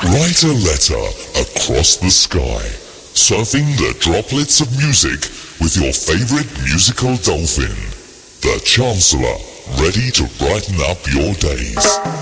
Write a letter across the sky, surfing the droplets of music with your favorite musical dolphin, the Chancellor, ready to brighten up your days.